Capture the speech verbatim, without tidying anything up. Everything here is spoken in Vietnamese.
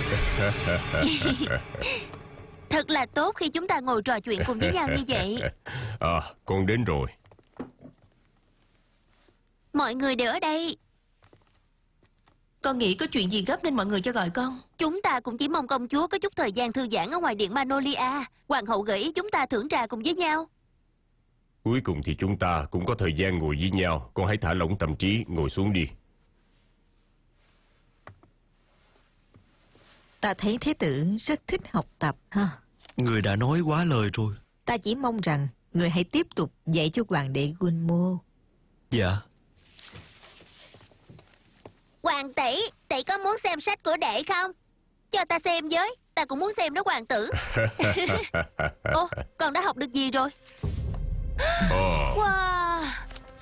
Thật là tốt khi chúng ta ngồi trò chuyện cùng với nhau như vậy. À, con đến rồi. Mọi người đều ở đây. Con nghĩ có chuyện gì gấp nên mọi người cho gọi con. Chúng ta cũng chỉ mong công chúa có chút thời gian thư giãn ở ngoài điện Magnolia. Hoàng hậu gợi ý chúng ta thưởng trà cùng với nhau. Cuối cùng thì chúng ta cũng có thời gian ngồi với nhau. Con hãy thả lỏng tâm trí, ngồi xuống đi. Ta thấy Thế tử rất thích học tập ha. Người đã nói quá lời rồi. Ta chỉ mong rằng người hãy tiếp tục dạy cho hoàng đệ Gunmo. Dạ. Hoàng tỷ, tỷ có muốn xem sách của đệ không? Cho ta xem với, ta cũng muốn xem đó hoàng tử. Ồ, con đã học được gì rồi? Oh. Wow.